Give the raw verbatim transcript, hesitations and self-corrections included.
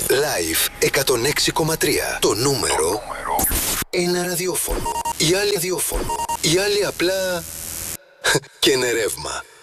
Live εκατόν έξι κόμμα τρία. Το νούμερο ένα ραδιόφωνο. Οι άλλοι ραδιόφωνο. Οι άλλοι απλά και είναι ρεύμα.